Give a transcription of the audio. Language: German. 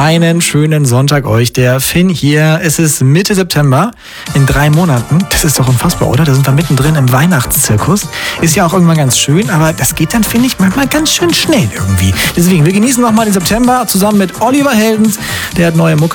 Einen schönen Sonntag euch, der Finn hier. Es ist Mitte September, in 3 Monaten. Das ist doch unfassbar, oder? Da sind wir mittendrin im Weihnachtszirkus. Ist ja auch irgendwann ganz schön, aber das geht dann, finde ich, manchmal ganz schön schnell irgendwie. Deswegen, wir genießen nochmal den September zusammen mit Oliver Heldens. Der hat neue Mucke